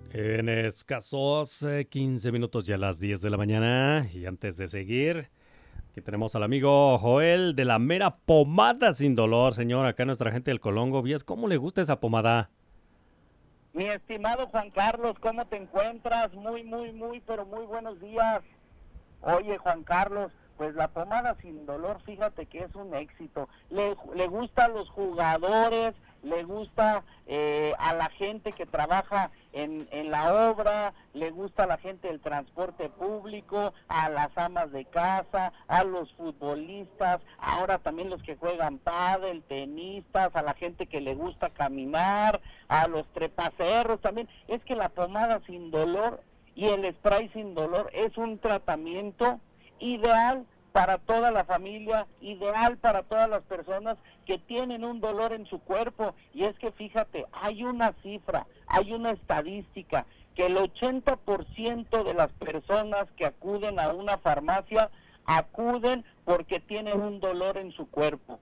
En escasos 15 minutos ya a las 10 de la mañana. Y antes de seguir, aquí tenemos al amigo Joel de la mera pomada sin dolor, señor. Acá nuestra gente del Colongo. ¿Vías cómo le gusta esa pomada? Mi estimado Juan Carlos, ¿cómo te encuentras? Pero muy buenos días. Oye, Juan Carlos, pues la pomada sin dolor, fíjate que es un éxito. Le gusta a los jugadores, le gusta a la gente que trabaja en la obra, le gusta a la gente del transporte público, a las amas de casa, a los futbolistas, ahora también los que juegan pádel, tenistas, a la gente que le gusta caminar, a los trepacerros también. Es que la pomada sin dolor y el spray sin dolor es un tratamiento ideal para toda la familia, ideal para todas las personas que tienen un dolor en su cuerpo. Y es que fíjate, hay una cifra, hay una estadística, que el 80% de las personas que acuden a una farmacia acuden porque tienen un dolor en su cuerpo.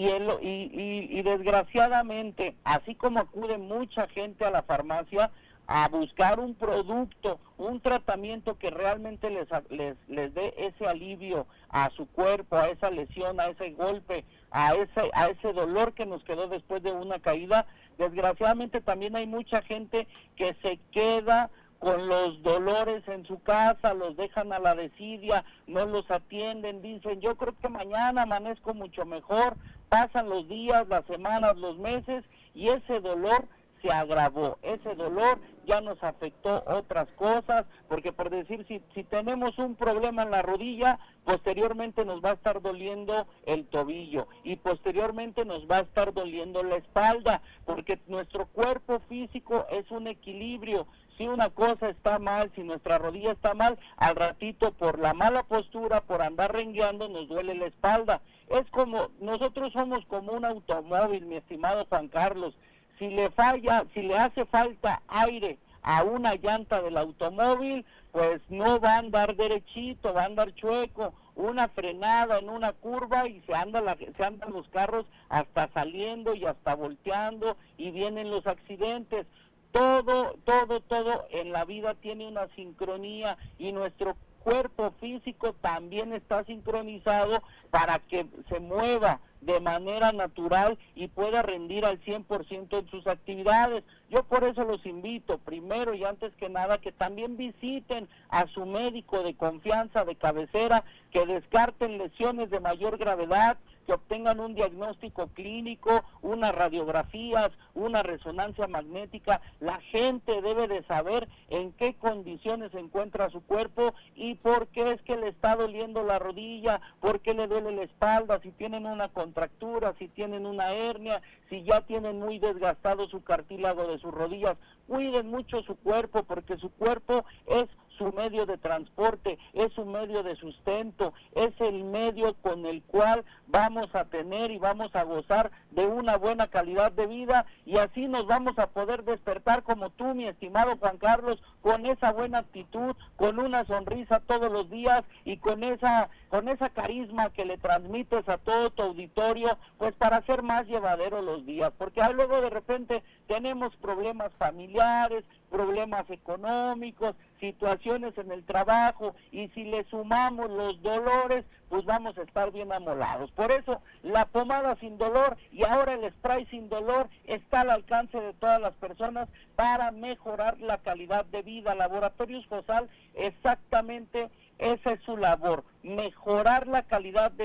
Y desgraciadamente, así como acude mucha gente a la farmacia a buscar un producto, un tratamiento que realmente les dé ese alivio a su cuerpo, a esa lesión, a ese golpe, a ese dolor que nos quedó después de una caída, desgraciadamente también hay mucha gente que se queda con los dolores en su casa, los dejan a la desidia, no los atienden, dicen, yo creo que mañana amanezco mucho mejor, pasan los días, las semanas, los meses, y ese dolor se agravó, ese dolor ya nos afectó otras cosas, porque por decir, si tenemos un problema en la rodilla, posteriormente nos va a estar doliendo el tobillo, y posteriormente nos va a estar doliendo la espalda, porque nuestro cuerpo físico es un equilibrio. Si una cosa está mal, si nuestra rodilla está mal, al ratito por la mala postura, por andar rengueando, nos duele la espalda. Es como, nosotros somos como un automóvil, mi estimado Juan Carlos. Si le falla, si le hace falta aire a una llanta del automóvil, pues no va a andar derechito, va a andar chueco. Una frenada en una curva y se andan los carros hasta saliendo y hasta volteando, y vienen los accidentes. Todo en la vida tiene una sincronía, y nuestro cuerpo físico también está sincronizado para que se mueva de manera natural y pueda rendir al 100% en sus actividades. Yo por eso los invito, primero y antes que nada, que también visiten a su médico de confianza, de cabecera, que descarten lesiones de mayor gravedad, que obtengan un diagnóstico clínico, unas radiografías, una resonancia magnética. La gente debe de saber en qué condiciones se encuentra su cuerpo y por qué es que le está doliendo la rodilla, por qué le duele la espalda, si tienen una contractura, si tienen una hernia, si ya tienen muy desgastado su cartílago de sus rodillas. Cuiden mucho su cuerpo, porque su cuerpo es su medio de transporte, es su medio de sustento, es el medio con el cual vamos a tener y vamos a gozar de una buena calidad de vida, y así nos vamos a poder despertar como tú, mi estimado Juan Carlos, con esa buena actitud, con una sonrisa todos los días y con esa carisma que le transmites a todo tu auditorio, pues para hacer más llevadero los días, porque luego de repente tenemos problemas familiares, problemas económicos, situaciones en el trabajo, y si le sumamos los dolores, pues vamos a estar bien amolados. Por eso la pomada sin dolor y ahora el spray sin dolor está al alcance de todas las personas para mejorar la calidad de vida. Laboratorios Fosal, exactamente esa es su labor, mejorar la calidad de